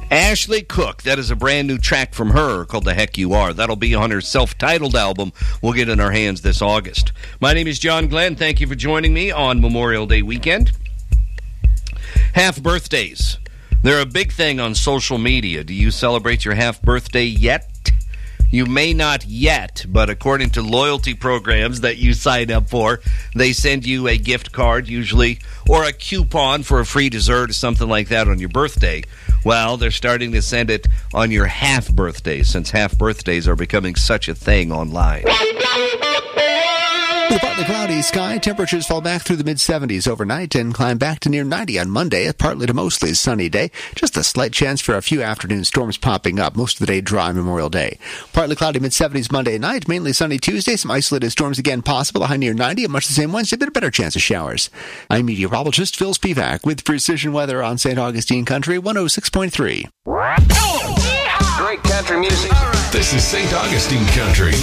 Ashley Cook, that is a brand new track from her called The Heck You Are. That'll be on her self-titled album we'll get in our hands this August. My name is John Glenn. Thank you for joining me on Memorial Day weekend. Half birthdays. They're a big thing on social media. Do you celebrate your half birthday yet? You may not yet, but according to loyalty programs that you sign up for, they send you a gift card usually, or a coupon for a free dessert or something like that on your birthday. Well, they're starting to send it on your half birthday, since half birthdays are becoming such a thing online. With a partly cloudy sky, temperatures fall back through the mid-70s overnight and climb back to near 90 on Monday, a partly to mostly sunny day. Just a slight chance for a few afternoon storms popping up. Most of the day dry Memorial Day. Partly cloudy mid-70s Monday night, mainly sunny Tuesday. Some isolated storms again possible, a high near 90, and much the same Wednesday, but a better chance of showers. I'm meteorologist Phil Spivak with Precision Weather on St. Augustine Country 106.3. Great country music. This is St. Augustine Country.